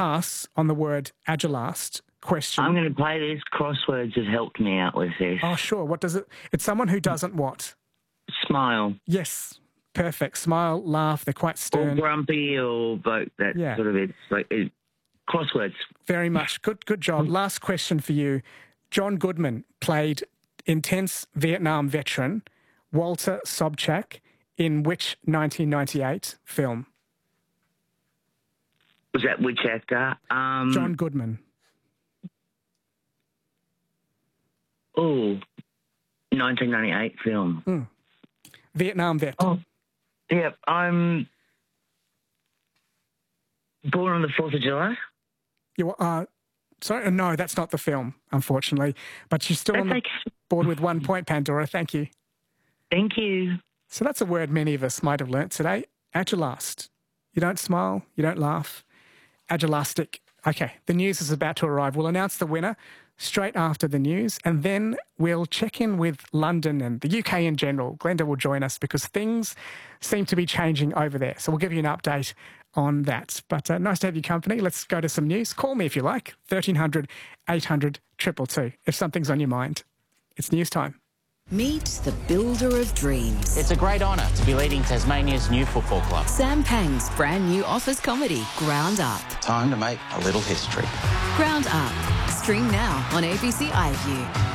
pass on the word Agilast. Question. I'm going to play this. Crosswords have helped me out with this. Oh, sure. What does it... It's someone who doesn't what? Smile. Yes. Perfect. Smile, laugh. They're quite stern. Or grumpy or like that sort of... It's like... crosswords. Very much. Good job. Last question for you. John Goodman played intense Vietnam veteran Walter Sobchak in which 1998 film? Was that which actor? John Goodman. Oh, 1998 film. Vietnam vet. Oh, yeah. I'm born on the 4th of July. Sorry, no, that's not the film, unfortunately. But she's still on the board with 1 point, Pandora. Thank you. Thank you. So that's a word many of us might have learnt today. Agilast. You don't smile, you don't laugh. Agilastic. Okay, the news is about to arrive. We'll announce the winner straight after the news, and then we'll check in with London and the UK in general. Glenda will join us because things seem to be changing over there. So we'll give you an update on that. But nice to have your company. Let's go to some news. Call me if you like, 1300 800 222 if something's on your mind. It's news time. Meet the builder of dreams. It's a great honour to be leading Tasmania's new football club. Sam Pang's brand new office comedy, Ground Up. Time to make a little history. Ground Up. Stream now on ABC iView.